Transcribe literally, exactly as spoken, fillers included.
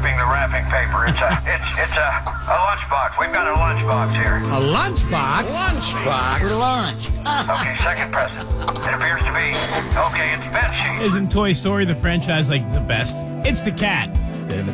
ripping the wrapping paper. It's a, it's, it's a, a lunchbox. We've got a lunchbox here. A lunchbox? Lunchbox? For lunch. Okay, second present. It appears to be. Okay, it's bed sheet. Isn't Toy Story the franchise like the best? It's the cat.